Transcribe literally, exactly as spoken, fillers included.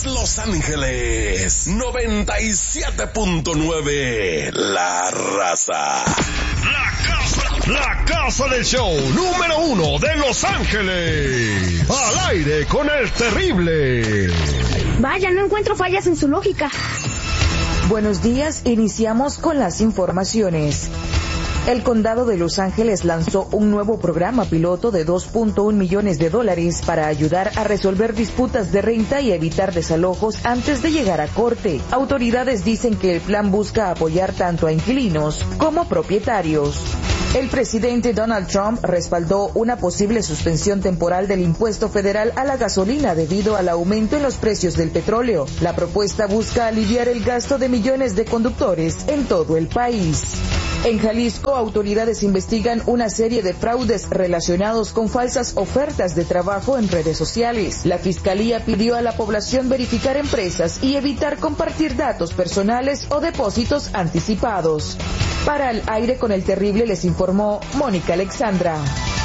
Los Ángeles, noventa y siete punto nueve, La Raza. La casa, la casa del show número uno de Los Ángeles. Al aire con el terrible. Vaya, no encuentro fallas en su lógica. Buenos días, iniciamos con las informaciones. El condado de Los Ángeles lanzó un nuevo programa piloto de dos punto uno millones de dólares para ayudar a resolver disputas de renta y evitar desalojos antes de llegar a corte. Autoridades dicen que el plan busca apoyar tanto a inquilinos como propietarios. El presidente Donald Trump respaldó una posible suspensión temporal del impuesto federal a la gasolina debido al aumento en los precios del petróleo. La propuesta busca aliviar el gasto de millones de conductores en todo el país. En Jalisco, autoridades investigan una serie de fraudes relacionados con falsas ofertas de trabajo en redes sociales. La Fiscalía pidió a la población verificar empresas y evitar compartir datos personales o depósitos anticipados. Para El Aire con el Terrible les informó Mónica Alexandra.